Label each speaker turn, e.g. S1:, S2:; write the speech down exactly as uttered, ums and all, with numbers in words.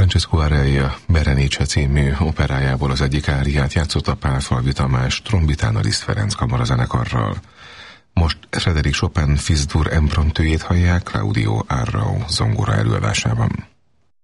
S1: Francesco Araya Berenice című operájából az egyik áriát játszotta Pálfalvi Tamás trombitán a Liszt Ferenc kamarazenekarral. Most Frédéric Chopin Fils dur impromptujét hallják Claudio Arrau zongora előadásában.